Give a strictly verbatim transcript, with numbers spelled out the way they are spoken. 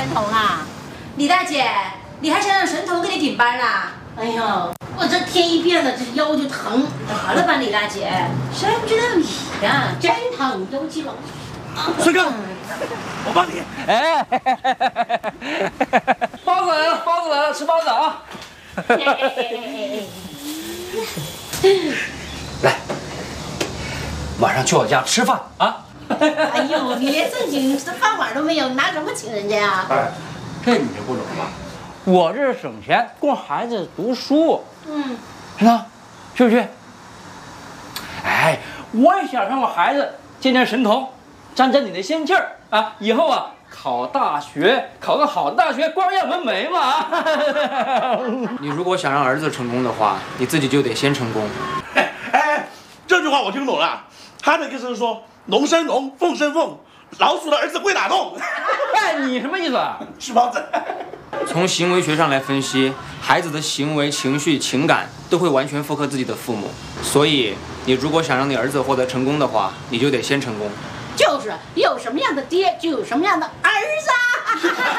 神童啊！李大姐，你还想让神童给你顶班啦？哎呦，我这天一变了，这腰就疼。好了吧，李大姐，谁不知道你呀？真疼，腰肌劳损。 帅哥，我帮你。 哎，包子来了，包子来了，吃包子啊！来，晚上去我家吃饭啊！ 哎呦，你连正经的饭碗都没有，拿什么请人家啊？ 哎，这你就不懂了。我这是省钱，供孩子读书。嗯，是吧？去不去？哎，我也想让我孩子见见神童，沾沾你的仙气儿啊！以后啊，考大学，考个好大学，光耀门楣嘛！ 你如果想让儿子成功的话，你自己就得先成功。 哎哎，这句话我听懂了，他的意思是说，龙生龙，凤生凤，老鼠的儿子会打洞。 哎，你什么意思啊？ 吃包子。 从行为学上来分析，孩子的行为、情绪、情感都会完全复刻自己的父母。所以，你如果想让你儿子获得成功的话，你就得先成功。 就是有什么样的爹，就有什么样的儿子啊！